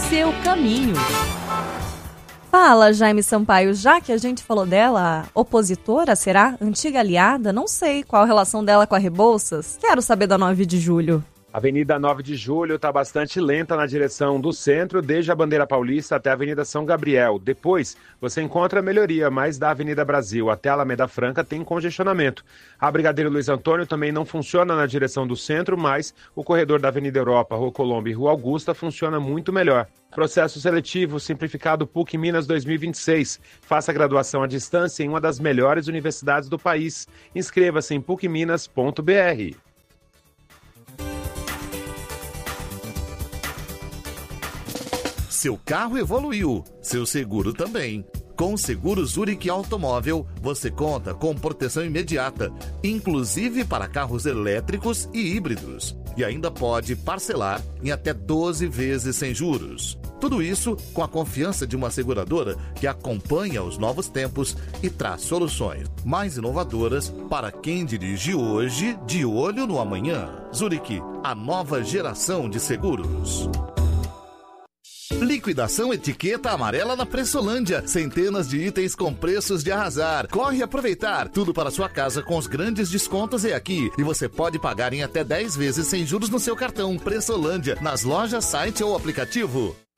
seu caminho. Fala, Jaime Sampaio, já que a gente falou dela, opositora, será? Antiga aliada? Não sei qual a relação dela com a Rebouças. Quero saber da 9 de julho. A Avenida 9 de Julho está bastante lenta na direção do centro, desde a Bandeira Paulista até a Avenida São Gabriel. Depois, você encontra melhoria, mas da Avenida Brasil até a Alameda Franca tem congestionamento. A Brigadeiro Luiz Antônio também não funciona na direção do centro, mas o corredor da Avenida Europa, Rua Colombo e Rua Augusta funciona muito melhor. Processo seletivo simplificado PUC Minas 2026. Faça graduação à distância em uma das melhores universidades do país. Inscreva-se em pucminas.br. Seu carro evoluiu, seu seguro também. Com o seguro Zurich Automóvel, você conta com proteção imediata, inclusive para carros elétricos e híbridos. E ainda pode parcelar em até 12 vezes sem juros. Tudo isso com a confiança de uma seguradora que acompanha os novos tempos e traz soluções mais inovadoras para quem dirige hoje, de olho no amanhã. Zurich, a nova geração de seguros. Liquidação etiqueta amarela na Pressolândia. Centenas de itens com preços de arrasar. Corre aproveitar. Tudo para sua casa com os grandes descontos é aqui. E você pode pagar em até 10 vezes sem juros no seu cartão. Pressolândia, nas lojas, site ou aplicativo.